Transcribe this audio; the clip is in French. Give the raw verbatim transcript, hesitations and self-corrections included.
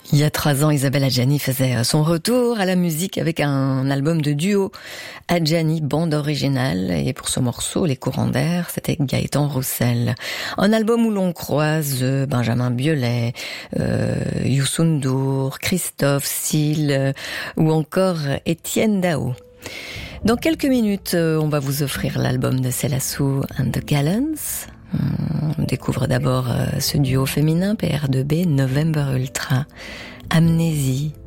Il y a trois ans, Isabelle Adjani faisait son retour à la musique avec un album de duo. Adjani, bande originale, et pour ce morceau, Les courants d'air, c'était Gaëtan Roussel. Un album où l'on croise Benjamin Biolay, euh, Youssou N'Dour, Christophe Seal, euh, ou encore Étienne Dao. Dans quelques minutes, on va vous offrir l'album de Selassou and the Gallants. On découvre d'abord ce duo féminin P R deux B, November Ultra, Amnésie.